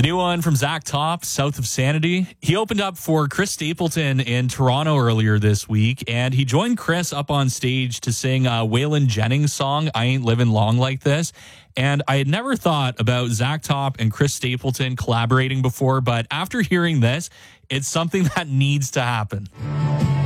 new one from Zach Top, South of Sanity. He opened up for Chris Stapleton in Toronto earlier this week, and he joined Chris up on stage to sing Waylon Jennings' song, I Ain't Living Long Like This. And I had never thought about Zach Top and Chris Stapleton collaborating before, but after hearing this, it's something that needs to happen.